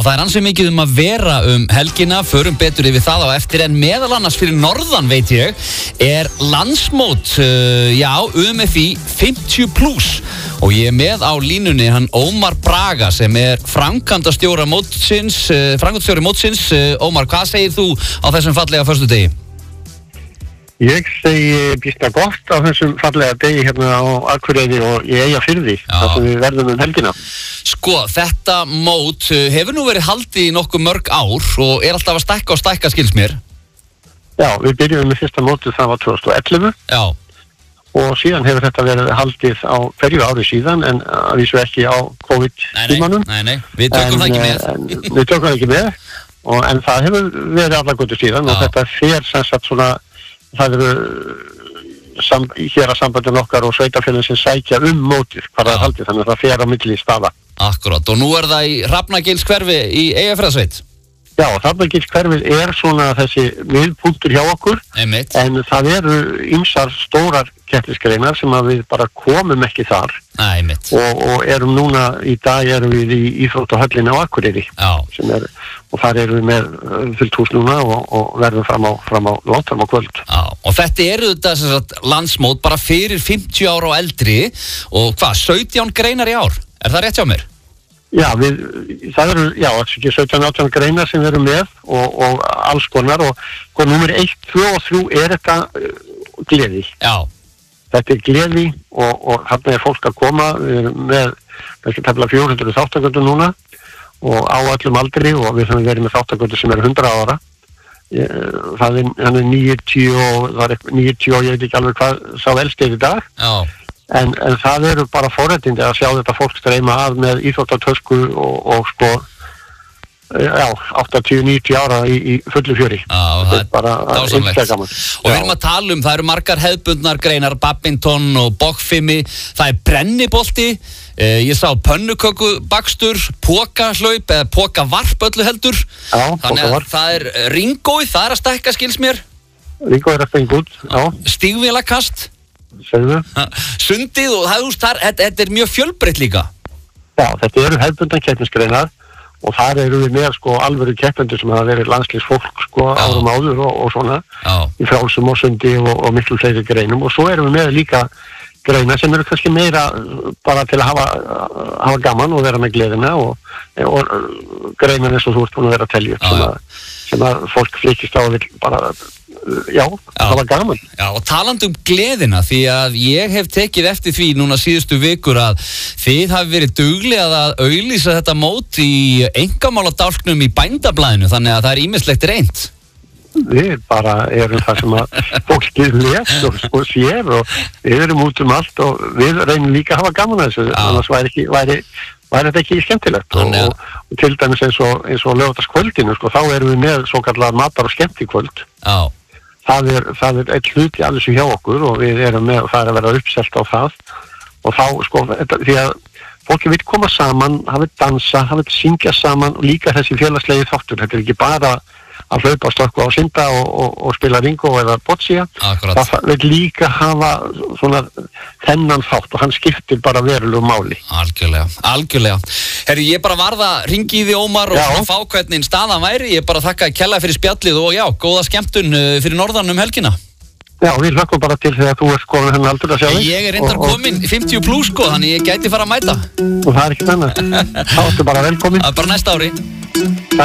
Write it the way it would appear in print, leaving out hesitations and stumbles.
það ansi mikið að vera helgina, förum betur yfir það á eftir, en meðal annars fyrir norðan veit ég, landsmót, UMFI 50+, og ég með á línunni hann Ómar Braga sem framkvæmdastjóri mótsins. Ómar, hvað segir þú á þessum fallega föstudegi? Ég segi býsta gott á þessum fallega degi hérna á Akureyri og í Eyjafirði, þar sem við verðum helgina. Sko, þetta mót hefur nú verið haldið í nokkuð mörg ár og alltaf að stækka skils mér. Já, við byrjuðum með fyrsta mótið, það var 2011. Já. Og síðan hefur þetta verið haldið á hverju ári síðan, en að vísu ekki á COVID-tímanum. Nei, við tökum það ekki með. Við tökum það ekki með, en það hefur verið allar götu síðan og þetta fer sem sagt svona. Það eru hér að sambandum okkar og sveitarfélögin sem sækja mótið hvað það haldið, þannig að það fer á milli staða. Akkurat, og nú það í Hrafnagilshverfi í Eyjafjarðarsveit. Já, Hrafnagilshverfið svona þessi miðpunktur hjá okkur. Einmitt. En það eru ýmsar stórar keppnisgreinar sem að við bara komum ekki þar. Einmitt. Og í dag erum við í íþróttahöllinni á Akureyri. Já. Og þar erum við með fullt hús núna og verðum fram á langt á kvöld. Já, og þetta þetta landsmót bara fyrir 50 ára og eldri og 17 greinar í ár, það rétt hjá mér? Já, það eru 17-18 greinar sem við erum með og alls konar og númer 1, 2 og 3 þetta gleði. Já. Þetta gleði og þarna fólk að koma, við erum með tæplega 400 þátttakendur núna og á öllum aldri og við höfum verið með þátttakendur sem 100 ára. Hann 90 og ég veit ekki alveg hvað sá elsti í dag. Já. En það eru bara forréttindi að sjá þetta fólk streyma að með íþróttatösku og 80-90 ára í fullu fjöri. Það bara dásamlegt. Og við erum að tala það eru margar hefðbundnar greinar, badminton og bogfimi, það brennibolti, ég sá pönnukökubakstur, pokahlaup eða pokavarp öllu heldur. Já, þannig að það ringóið, það að stækka skils mér. Ringóið að stækka út, já. Stígvélakast. Segðu. Sundið og þetta mjög fjölbreytt líka. Já, þetta eru hefðbundnar keppnisgreinar og þar eru við með alvöru keppendur sem hafa verið landslýsfólk árum áður og svona í frjálsum og sundi og miklu fleiri greinum og svo erum við með líka greinar sem eru kannski meira bara til að hafa gaman og vera með gleðina og greinar eins og þú ert búin að vera að telja sem að fólk flikist á og vil bara það var gaman. Já, og talandi gleðina, því að ég hef tekið eftir því núna síðustu vikur að þið hafi verið duglega að auglýsa þetta mót í einkamáladálknum í Bændablaðinu, þannig að það ýmislegt reynt. Við bara erum það sem að fólkið les og sér og við erum út allt og við reynum líka að hafa gaman að þessu, annars væri þetta ekki skemmtilegt og til dæmis eins og laugardagskvöldinu, þá erum við með svo kallar matar- og skemmtikvöld. Já. Það eitt hluti allir sem hjá okkur og við erum með og það að vera uppselt á það og þá því að fólki vil koma saman, hafa dansa, hafa syngja saman og líka þessi félagslegi þáttur. Þetta ekki bara að hlaupa, stökkva og synda og spila ringo eða boccia. Akkurat. Það vil líka hafa svona þennan þátt og hann skiptir bara verulegu máli. Algjörlega. Herri, ég bara varð að ringi í því Ómar og fá hvernig staðan væri. Ég bara þakka kærlega fyrir spjallið og góða skemmtun fyrir norðan helgina. Já, við hlökkum bara til þegar þú ert komin henni aldur að sjá þig. Ég reyndar komin 50+ þannig ég gæti fara að mæta. Og það ekki annað. Þá ertu bara velkomin. Það bara næsta ári.